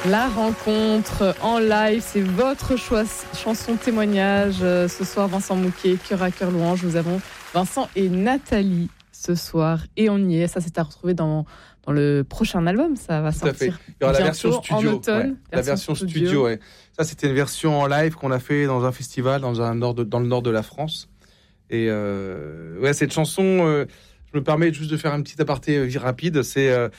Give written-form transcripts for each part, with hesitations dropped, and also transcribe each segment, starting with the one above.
La rencontre en live, c'est votre chanson témoignage. Ce soir, Vincent Mouquet, Cœur à Cœur Louange. Nous avons Vincent et Nathalie ce soir. Et on y est. Ça, c'est à retrouver dans le prochain album. Ça va sortir. Il y aura la version studio. En automne. Ouais. La version studio, ouais. Ça, c'était une version en live qu'on a fait dans un festival dans le nord de la France. Et cette chanson... je me permets juste de faire un petit aparté rapide. En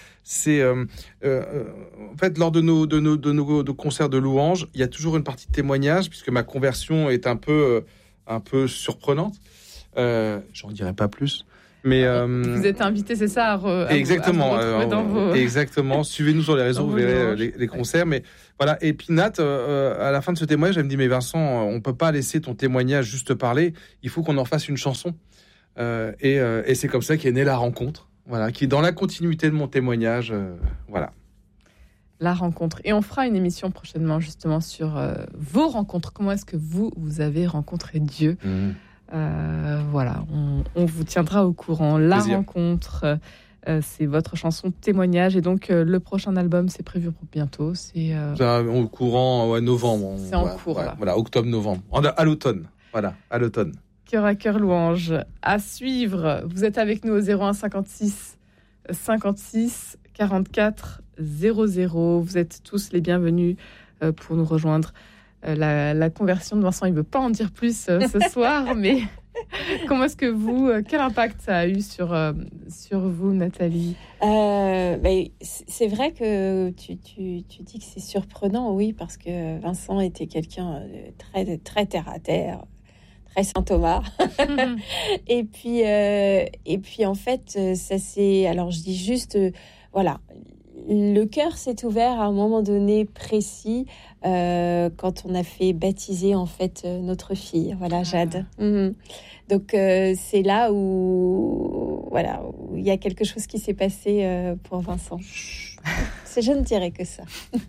fait, lors de nos concerts de louanges, il y a toujours une partie de témoignage, puisque ma conversion est un peu surprenante. J'en dirai pas plus. Mais vous êtes invité, c'est ça, exactement. Exactement. Suivez-nous sur les réseaux, vous verrez les concerts. Mais voilà. Et puis Nat, à la fin de ce témoignage, elle me dit mais Vincent, on peut pas laisser ton témoignage juste parler. Il faut qu'on en fasse une chanson. Et c'est comme ça qu'est née La Rencontre, voilà, qui est dans la continuité de mon témoignage, voilà. La rencontre. Et on fera une émission prochainement justement sur vos rencontres. Comment est-ce que vous avez rencontré Dieu ? Voilà, on vous tiendra au courant. La Plaisir. Rencontre, c'est votre chanson témoignage. Et donc le prochain album, c'est prévu pour bientôt. C'est au courant novembre. C'est en cours, là. Voilà, octobre-novembre, à l'automne. Voilà, à l'automne. Cœur à Cœur Louange à suivre. Vous êtes avec nous au 01 56 56 44 00. Vous êtes tous les bienvenus pour nous rejoindre. La conversion de Vincent, il ne veut pas en dire plus ce soir, mais comment est-ce que quel impact ça a eu sur vous, Nathalie ? C'est vrai que tu dis que c'est surprenant, oui, parce que Vincent était quelqu'un de très, très terre à terre. Très Saint Thomas. et puis en fait, ça c'est. Alors je dis juste, voilà, le cœur s'est ouvert à un moment donné précis quand on a fait baptiser en fait notre fille, voilà, Jade. Donc c'est là où il y a quelque chose qui s'est passé pour Vincent. Je ne dirais que ça.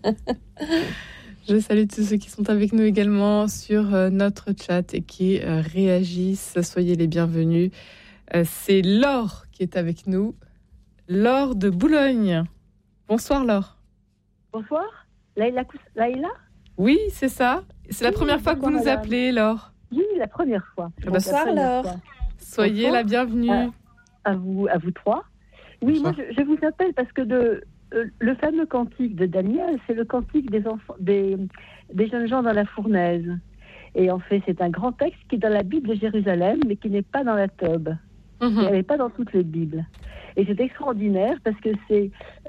Je salue tous ceux qui sont avec nous également sur notre chat et qui réagissent. Soyez les bienvenus. C'est Laure qui est avec nous. Laure de Boulogne. Bonsoir Laure. Bonsoir. Laïla. Oui, c'est ça. C'est la première fois que vous nous appelez, Laure. Oui, la première fois. Bonsoir Laure. Soyez la bienvenue. À vous trois. Oui, bonsoir. Moi je vous appelle parce que le fameux cantique de Daniel, c'est le cantique des enfants, des jeunes gens dans la fournaise. Et en fait, c'est un grand texte qui est dans la Bible de Jérusalem, mais qui n'est pas dans la Tob. Elle n'est pas dans toutes les Bibles. Et c'est extraordinaire parce que c'est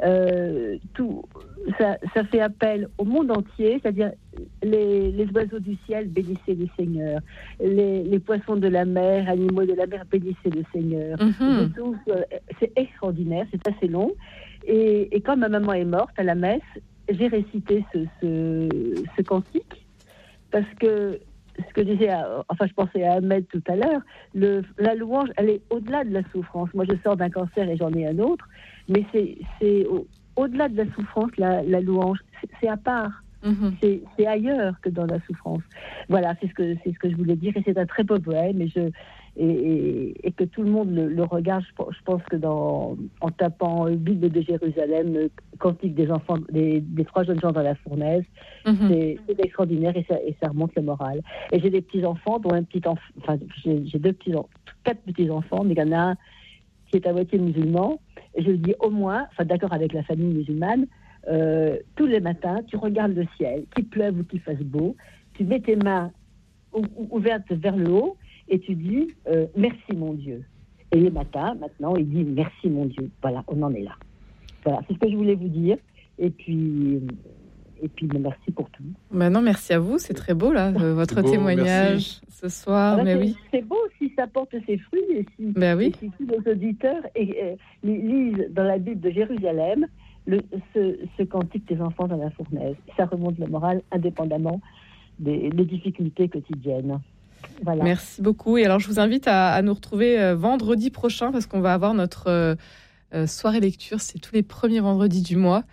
ça fait appel au monde entier, c'est-à-dire les oiseaux du ciel, bénissez le Seigneur. Les poissons de la mer, animaux de la mer, bénissez le Seigneur. C'est extraordinaire, c'est assez long. Et quand ma maman est morte à la messe, j'ai récité ce cantique parce que ce que disait, je pensais à Ahmed tout à l'heure, la louange, elle est au-delà de la souffrance. Moi, je sors d'un cancer et j'en ai un autre, mais c'est au-delà de la souffrance, la louange, c'est à part. C'est ailleurs que dans la souffrance. Voilà, c'est ce que je voulais dire. Et c'est un très beau poème. Et que tout le monde le regarde. Je pense que en tapant Bible de Jérusalem, cantique des enfants, des trois jeunes gens dans la fournaise, c'est extraordinaire et ça remonte le moral. Et j'ai des petits enfants, dont j'ai quatre petits enfants, mais il y en a un qui est à moitié musulman. Et je le dis au moins, d'accord avec la famille musulmane. Tous les matins, tu regardes le ciel, qu'il pleuve ou qu'il fasse beau, tu mets tes mains ouvertes vers le haut et tu dis merci mon Dieu. Et les matins, maintenant, il dit merci mon Dieu. Voilà, on en est là. Voilà, c'est ce que je voulais vous dire. Et puis merci pour tout. Non, merci à vous, c'est très beau là, votre témoignage ce soir. C'est beau si ça porte ses fruits et si tous nos auditeurs lisent dans la Bible de Jérusalem ce cantique des enfants dans la fournaise. Ça remonte le moral indépendamment des difficultés quotidiennes. Voilà. Merci beaucoup. Et alors, je vous invite à nous retrouver vendredi prochain parce qu'on va avoir notre soirée lecture. C'est tous les premiers vendredis du mois.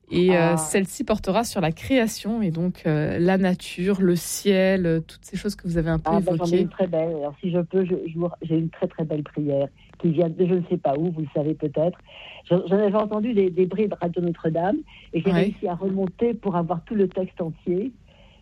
Et celle-ci portera sur la création et donc la nature, le ciel, toutes ces choses que vous avez un peu évoquées. J'en ai une très belle. Alors, si je peux, j'ai une très très belle prière qui vient de je ne sais pas où, vous le savez peut-être. J'en avais entendu des bribes Radio Notre-Dame et j'ai réussi à remonter pour avoir tout le texte entier.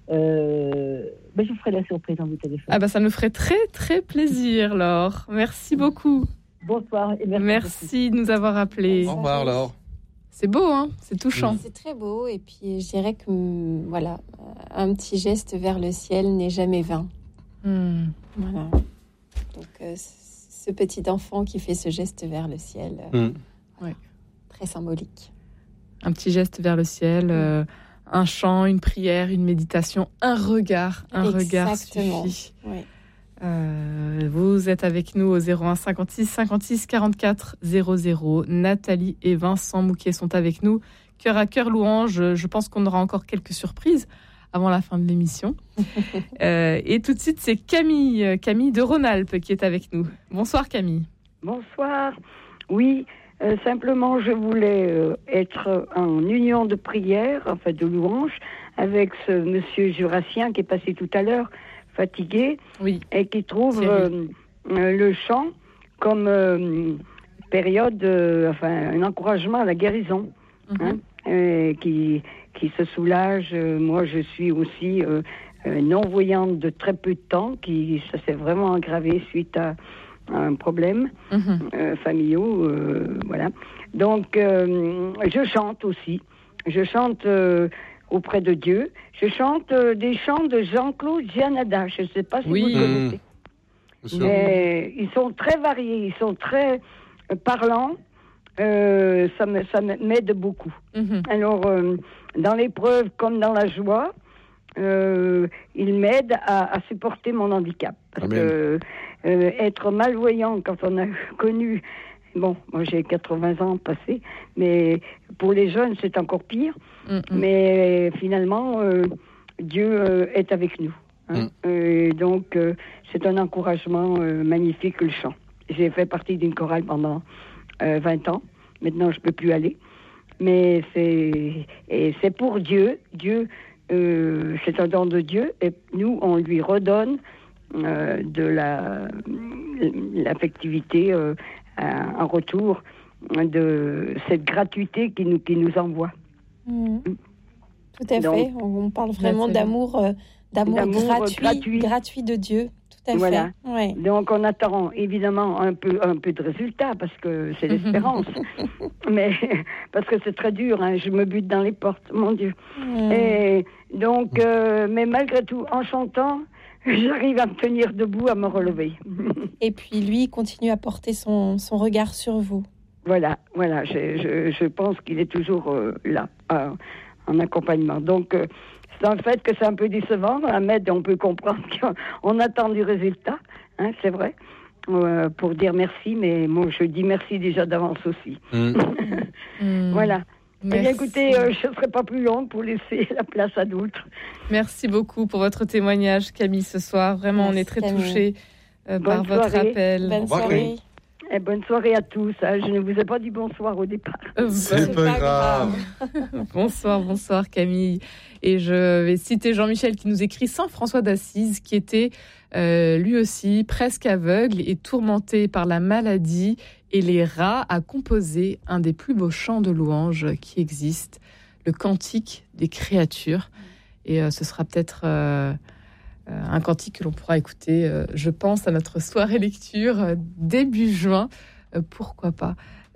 Mais je vous ferai la surprise dans vos téléphones. Ça nous ferait très très plaisir, Laure. Merci beaucoup. Bonsoir et merci de nous avoir appelés. Au revoir, Laure. C'est beau, hein, c'est touchant. C'est très beau et puis je dirais que voilà, un petit geste vers le ciel n'est jamais vain. Voilà. Donc ce petit enfant qui fait ce geste vers le ciel, très symbolique. Un petit geste vers le ciel, un chant, une prière, une méditation, un regard suffit. Oui. Vous êtes avec nous au 01 56 56 44 00. Nathalie et Vincent Mouquet sont avec nous. Cœur à cœur louange. Je pense qu'on aura encore quelques surprises avant la fin de l'émission. Et tout de suite, c'est Camille de Rhône-Alpes qui est avec nous. Bonsoir Camille. Bonsoir. Oui, simplement je voulais être en union de prière, enfin de louange, avec ce monsieur jurassien qui est passé tout à l'heure, fatigué, et qui trouve le chant comme période, un encouragement à la guérison, qui se soulage. Moi, je suis aussi non-voyante de très peu de temps, ça s'est vraiment aggravé suite à un problème familiaux, voilà. Donc, je chante aussi. Je chante auprès de Dieu. Je chante des chants de Jean-Claude Gianada. Je ne sais pas si vous le connaissez. Mais ils sont très variés, ils sont très parlants. Ça m'aide beaucoup. Alors, dans l'épreuve comme dans la joie, il m'aide à supporter mon handicap. Parce que être malvoyant quand on a connu... Bon, moi j'ai 80 ans passés, mais pour les jeunes c'est encore pire. Mais finalement, Dieu est avec nous. Et donc, c'est un encouragement magnifique, le chant. J'ai fait partie d'une chorale pendant 20 ans. Maintenant, je ne peux plus aller. Mais c'est pour Dieu. Dieu, c'est un don de Dieu. Et nous, on lui redonne de l'affectivité en retour de cette gratuité qui nous envoie. Tout à fait. On parle vraiment d'amour gratuit de Dieu. Tout à fait. Ouais. Donc on attend évidemment un peu de résultat parce que c'est l'espérance. Mais parce que c'est très dur, hein, je me bute dans les portes, mon Dieu. Et donc, mais malgré tout, en chantant, j'arrive à me tenir debout, à me relever. Et puis lui continue à porter son regard sur vous. Voilà. Je pense qu'il est toujours là, en accompagnement. Donc, c'est un fait que c'est un peu décevant. À Med, on peut comprendre qu'on attend du résultat, hein, c'est vrai, pour dire merci, mais moi, je dis merci déjà d'avance aussi. Voilà. Eh bien, écoutez, je ne serai pas plus longue pour laisser la place à d'autres. Merci beaucoup pour votre témoignage, Camille, ce soir. Vraiment, on est très touchés par votre appel. Bonne soirée. Et bonne soirée à tous. Je ne vous ai pas dit bonsoir au départ. C'est pas grave. Bonsoir Camille. Et je vais citer Jean-Michel qui nous écrit Saint François d'Assise, qui était lui aussi presque aveugle et tourmenté par la maladie et les rats, a composé un des plus beaux chants de louange qui existent, le Cantique des créatures. Et ce sera peut-être un cantique que l'on pourra écouter, je pense, à notre soirée lecture début juin. Pourquoi pas.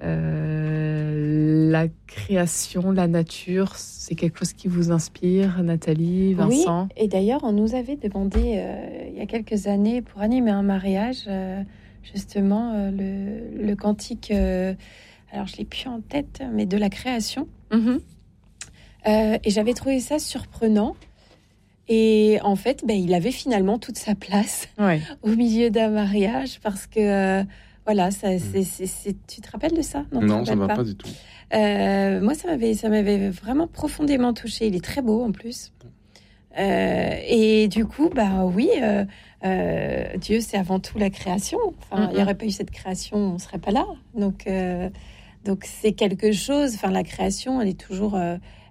La création, la nature, c'est quelque chose qui vous inspire, Nathalie, Vincent? Oui, et d'ailleurs, on nous avait demandé il y a quelques années pour animer un mariage, justement, le cantique, alors je ne l'ai plus en tête, mais de la création. Et j'avais trouvé ça surprenant. Et en fait, il avait finalement toute sa place au milieu d'un mariage parce que... Voilà, tu te rappelles de ça? Non, ça ne va pas du tout. Moi, ça m'avait vraiment profondément touchée. Il est très beau en plus. Et du coup, oui, Dieu, c'est avant tout la création. Enfin, il n'y aurait pas eu cette création, on ne serait pas là. Donc c'est quelque chose. Enfin, la création, elle est toujours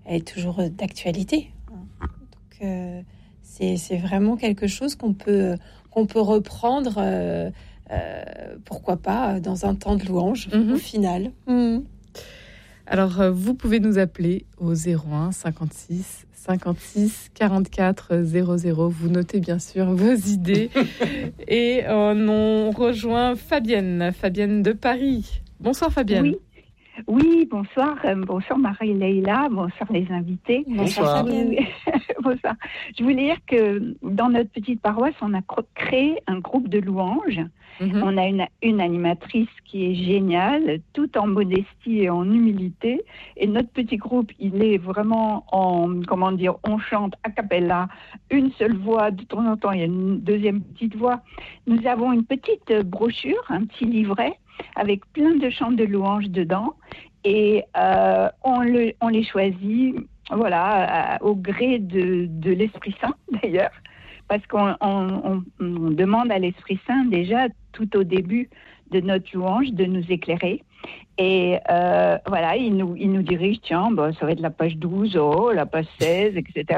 elle est toujours d'actualité. Donc, c'est vraiment quelque chose qu'on peut reprendre, pourquoi pas, dans un temps de louange, au final. Alors, vous pouvez nous appeler au 01 56 56 44 00. Vous notez bien sûr vos idées. Et on rejoint Fabienne de Paris. Bonsoir Fabienne. Oui, bonsoir. Bonsoir Marie-Leila. Bonsoir les invités. Bonsoir. Bonsoir. Je voulais dire que dans notre petite paroisse, on a créé un groupe de louanges. On a une animatrice qui est géniale, tout en modestie et en humilité. Et notre petit groupe, il est vraiment on chante a cappella, une seule voix. De temps en temps, il y a une deuxième petite voix. Nous avons une petite brochure, un petit livret, avec plein de chants de louanges dedans. Et on les choisit, au gré de l'Esprit Saint, d'ailleurs. Parce qu'on demande à l'Esprit Saint déjà tout au début de notre louange de nous éclairer. Et il nous dirige, tiens, ça va être la page 12, la page 16, etc.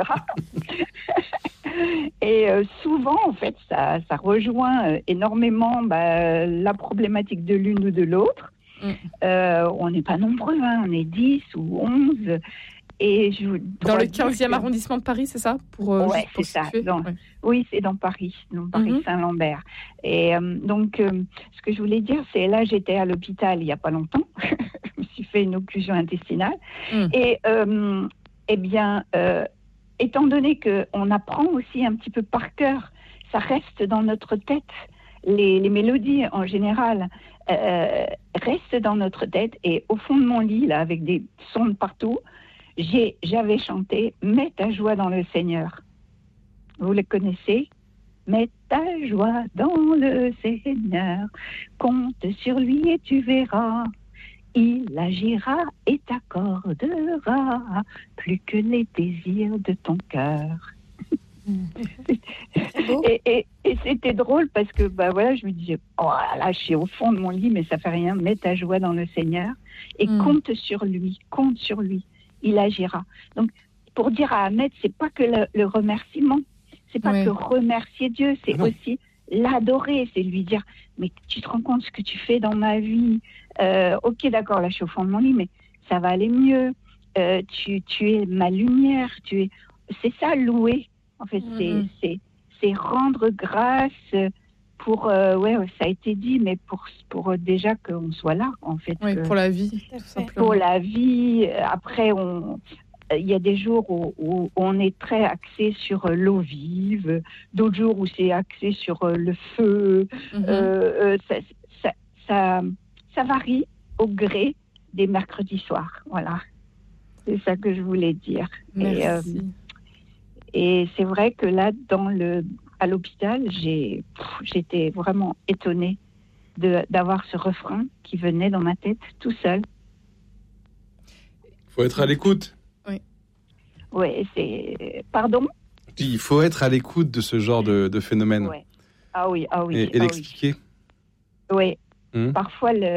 Et souvent, en fait, ça rejoint énormément la problématique de l'une ou de l'autre. On n'est pas nombreux, on est 10 ou 11. Et dans le 15e arrondissement de Paris, c'est ça c'est ça. Oui, c'est dans Paris Saint-Lambert. Et donc, ce que je voulais dire, c'est là, j'étais à l'hôpital il n'y a pas longtemps. Je me suis fait une occlusion intestinale. Et étant donné qu'on apprend aussi un petit peu par cœur, ça reste dans notre tête. Les mélodies, en général, restent dans notre tête. Et au fond de mon lit, là, avec des sons de partout, j'avais chanté « Mets ta joie dans le Seigneur ». Vous le connaissez ? « Mets ta joie dans le Seigneur, compte sur lui et tu verras. Il agira et t'accordera plus que les désirs de ton cœur. » Et c'était drôle parce que je me disais, là je suis au fond de mon lit, mais ça fait rien, mets ta joie dans le Seigneur et compte sur lui, il agira. Donc pour dire à Ahmed, c'est pas que le remerciement, c'est pas que remercier Dieu, c'est aussi l'adorer, c'est lui dire, mais tu te rends compte ce que tu fais dans ma vie, ok d'accord, là je suis au fond de mon lit, mais ça va aller mieux, tu es ma lumière, c'est ça louer. En fait, c'est rendre grâce pour, ça a été dit, mais pour déjà qu'on soit là, en fait. Oui, pour la vie, tout simplement. Pour la vie. Après, il y a des jours où on est très axé sur l'eau vive, d'autres jours où c'est axé sur le feu. Ça varie au gré des mercredis soirs. Voilà. C'est ça que je voulais dire. Merci. Et c'est vrai que là, à l'hôpital, j'étais vraiment étonnée d'avoir ce refrain qui venait dans ma tête tout seul. Il faut être à l'écoute. Oui, c'est... Pardon ? Il faut être à l'écoute de ce genre de phénomène. Ouais. Ah oui. Et l'expliquer. Oui. Parfois, la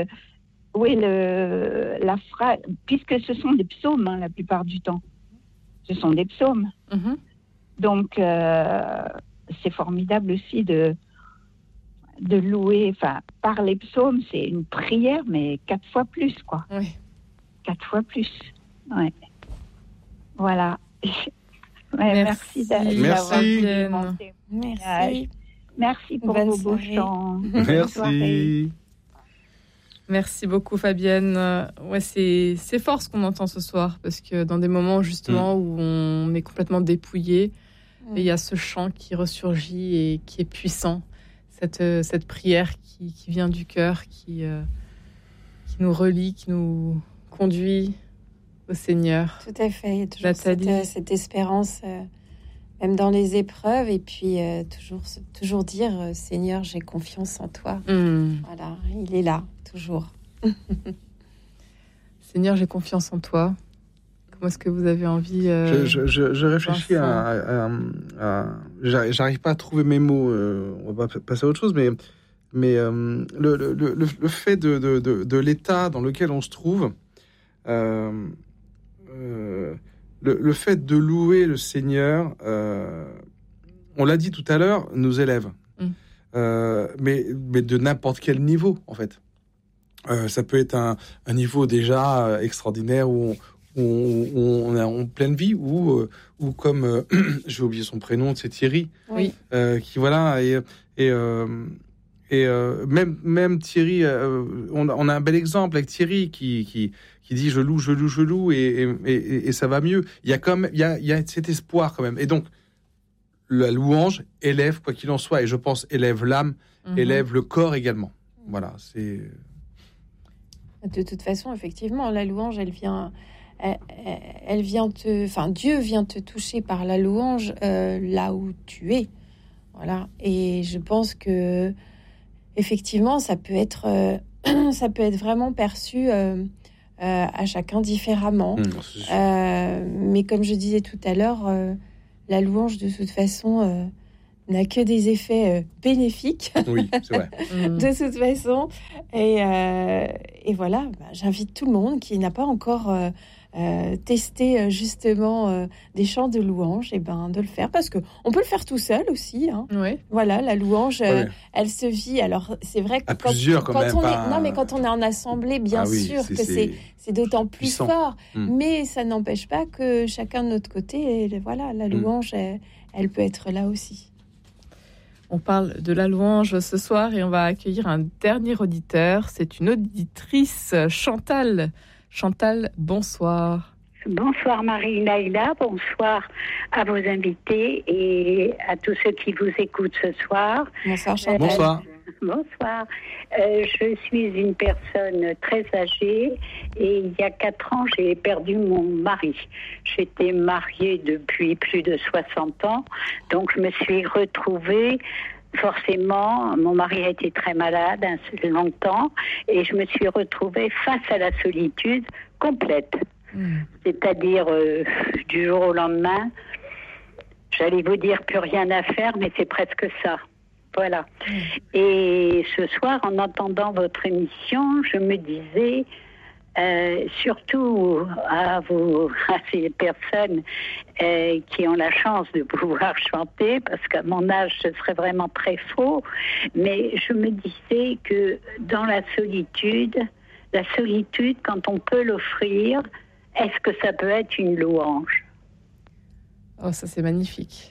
phrase... Puisque ce sont des psaumes, la plupart du temps. Ce sont des psaumes. Donc, c'est formidable aussi de louer, par les psaumes, c'est une prière, mais 4 fois plus, quoi. Oui. 4 fois plus, ouais. Voilà. Merci d'avoir complimenté. Merci pour vos beaux chants. Merci. Merci beaucoup Fabienne. C'est fort ce qu'on entend ce soir, parce que dans des moments justement où on est complètement dépouillé, il y a ce chant qui ressurgit et qui est puissant, cette prière qui vient du cœur, qui nous relie, qui nous conduit au Seigneur. Tout à fait, il y a toujours cette espérance, même dans les épreuves, et puis toujours dire Seigneur, j'ai confiance en toi. Voilà, il est là, toujours. Seigneur, j'ai confiance en toi. Comment est-ce que vous avez envie Je réfléchis j'arrive pas à trouver mes mots. On va passer à autre chose, mais le fait de l'état dans lequel on se trouve, le le fait de louer le Seigneur, on l'a dit tout à l'heure, nous élève. Mais de n'importe quel niveau, en fait. Ça peut être un niveau déjà extraordinaire où on est en pleine vie, ou comme j'ai oublié son prénom, c'est Thierry, qui voilà, et même Thierry, on a un bel exemple avec Thierry qui dit je loue et ça va mieux. Il y a cet espoir quand même, et donc la louange élève, quoi qu'il en soit, et je pense élève l'âme, élève le corps également. Voilà, c'est... De toute façon, effectivement, la louange, elle vient Dieu vient te toucher par la louange là où tu es. Voilà. Et je pense que effectivement, ça peut être vraiment perçu à chacun différemment. Mais comme je disais tout à l'heure, la louange, de toute façon, n'a que des effets bénéfiques. Oui, c'est vrai. De toute façon. Et voilà, j'invite tout le monde qui n'a pas encore testé justement des chants de louange, de le faire, parce qu'on peut le faire tout seul aussi. Hein. Oui. Voilà, la louange, elle se vit. Alors, c'est vrai que quand on est en assemblée, bien sûr que c'est d'autant plus puissant. Fort. Mais ça n'empêche pas que chacun de notre côté, la louange, elle peut être là aussi. On parle de la louange ce soir et on va accueillir un dernier auditeur. C'est une auditrice, Chantal. Chantal, bonsoir. Bonsoir Marie-Naïla, bonsoir à vos invités et à tous ceux qui vous écoutent ce soir. Bonsoir Chantal. Bonsoir. Bonsoir. Je suis une personne très âgée et il y a 4 ans, j'ai perdu mon mari. J'étais mariée depuis plus de 60 ans, donc je me suis retrouvée. Forcément, mon mari a été très malade longtemps et je me suis retrouvée face à la solitude complète. C'est-à-dire du jour au lendemain, j'allais vous dire plus rien à faire, mais c'est presque ça. Voilà. Et ce soir, en entendant votre émission, je me disais, surtout à ces personnes qui ont la chance de pouvoir chanter, parce qu'à mon âge, ce serait vraiment très faux, mais je me disais que dans la solitude, quand on peut l'offrir, est-ce que ça peut être une louange ? Oh, ça c'est magnifique.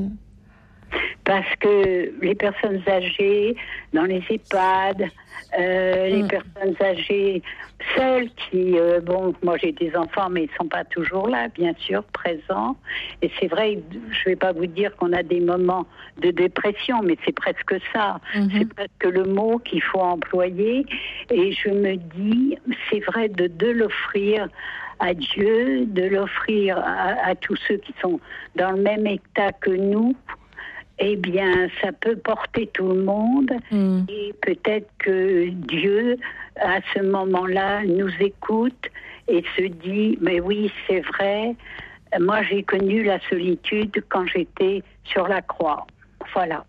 Parce que les personnes âgées dans les EHPAD, les personnes âgées seules qui... moi j'ai des enfants, mais ils ne sont pas toujours là, bien sûr, présents. Et c'est vrai, je ne vais pas vous dire qu'on a des moments de dépression, mais c'est presque ça. C'est presque le mot qu'il faut employer. Et je me dis, c'est vrai de l'offrir à Dieu, de l'offrir à tous ceux qui sont dans le même état que nous. Eh bien, ça peut porter tout le monde et peut-être que Dieu, à ce moment-là, nous écoute et se dit, mais oui, c'est vrai, moi j'ai connu la solitude quand j'étais sur la croix. Voilà.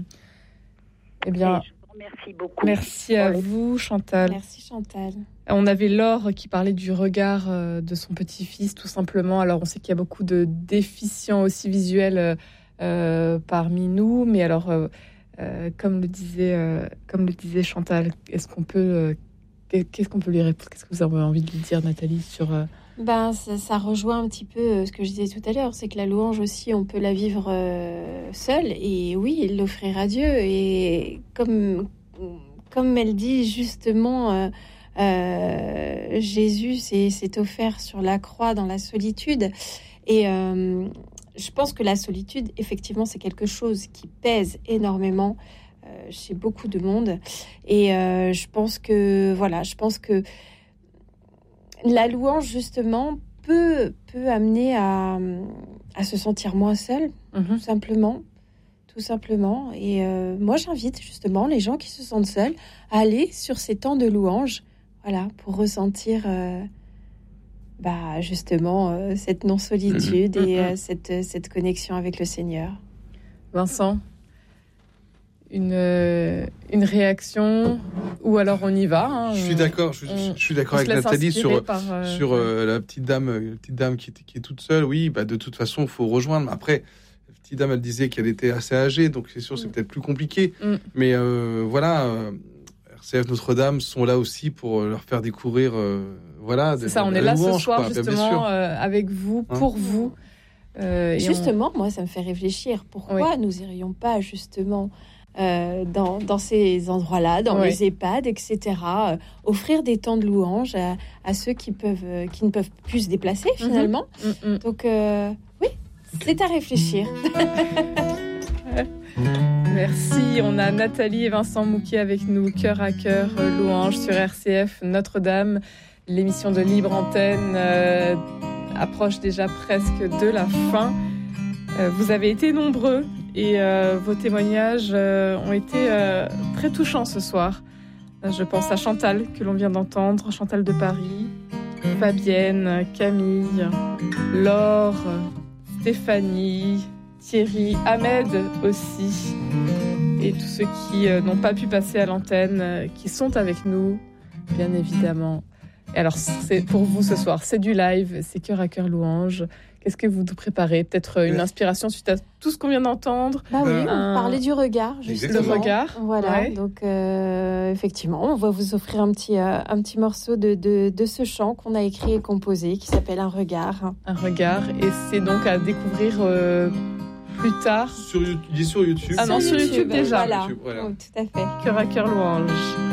Eh bien, je vous remercie beaucoup. Merci à vous, Chantal. Merci, Chantal. On avait Laure qui parlait du regard de son petit-fils, tout simplement. Alors, on sait qu'il y a beaucoup de déficients aussi visuels parmi nous, mais alors comme le disait Chantal, qu'est-ce qu'on peut lui répondre? Qu'est-ce que vous avez envie de lui dire, Nathalie, sur ça rejoint un petit peu ce que je disais tout à l'heure, c'est que la louange aussi, on peut la vivre seule, et oui, l'offrir à Dieu, et comme elle dit justement, Jésus s'est offert sur la croix dans la solitude, et je pense que la solitude, effectivement, c'est quelque chose qui pèse énormément chez beaucoup de monde. Et je pense que la louange, justement, peut amener à se sentir moins seul, tout simplement. Et moi, j'invite justement les gens qui se sentent seuls à aller sur ces temps de louange, voilà, pour ressentir... justement cette non-solitude et cette connexion avec le Seigneur. Vincent, une réaction ou alors on y va. Hein, je suis d'accord. Je suis d'accord avec Nathalie sur la petite dame qui est toute seule. Oui, de toute façon, il faut rejoindre. Après, la petite dame, elle disait qu'elle était assez âgée, donc c'est sûr, c'est peut-être plus compliqué. Mais RCF Notre-Dame sont là aussi pour leur faire découvrir. C'est ça. On est là ce soir justement avec vous, pour vous. Justement, moi, ça me fait réfléchir. Pourquoi nous n'irions pas justement dans ces endroits-là, dans les EHPAD, etc., offrir des temps de louange à ceux qui ne peuvent plus se déplacer finalement. Donc, oui, c'est à réfléchir. Merci. On a Nathalie et Vincent Mouquet avec nous, cœur à cœur, louange sur RCF Notre-Dame. L'émission de Libre Antenne approche déjà presque de la fin. Vous avez été nombreux et vos témoignages ont été très touchants ce soir. Je pense à Chantal que l'on vient d'entendre, Chantal de Paris, Fabienne, Camille, Laure, Stéphanie, Thierry, Ahmed aussi, et tous ceux qui n'ont pas pu passer à l'antenne, qui sont avec nous, bien évidemment. Et alors, c'est pour vous ce soir, c'est du live, c'est cœur à cœur louange. Qu'est-ce que vous nous préparez ? Peut-être une inspiration suite à tout ce qu'on vient d'entendre ? Oui, on parlait du regard, justement. Le regard. Voilà, donc effectivement, on va vous offrir un petit morceau de ce chant qu'on a écrit et composé, qui s'appelle Un regard. Un regard, et c'est donc à découvrir plus tard. Il est sur YouTube. Ah non, sur YouTube déjà. Voilà. Oh, tout à fait. Cœur à cœur louange.